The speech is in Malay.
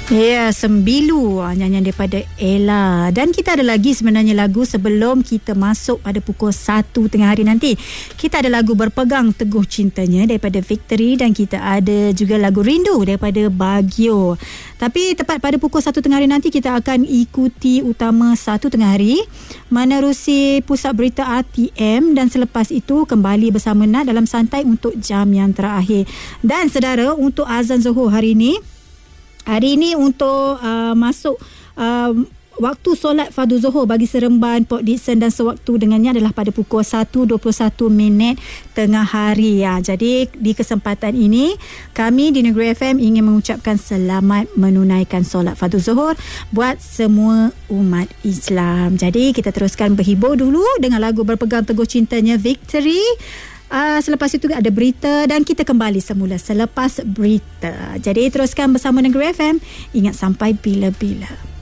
Ya, Sembilu, nyanyian daripada Ella. Dan kita ada lagi sebenarnya lagu sebelum kita masuk pada pukul 1 tengah hari nanti. Kita ada lagu Berpegang Teguh Cintanya daripada Victory, dan kita ada juga lagu Rindu daripada Baguio. Tapi tepat pada pukul 1 tengah hari nanti kita akan ikuti utama 1 tengah hari, menerusi pusat berita RTM, dan selepas itu kembali bersama Nat dalam Santai untuk jam yang terakhir. Dan saudara, untuk azan Zuhur hari ini untuk masuk waktu solat fardu Zuhur bagi Seremban, Port Dickson dan sewaktu dengannya adalah pada pukul 1.21 tengah hari ya. Jadi di kesempatan ini kami di Negeri FM ingin mengucapkan selamat menunaikan solat fardu Zuhur buat semua umat Islam. Jadi kita teruskan berhibur dulu dengan lagu Berpegang Teguh Cintanya Victory. Selepas itu ada berita dan kita kembali semula selepas berita. Jadi teruskan bersama Negeri FM. Ingat sampai bila-bila.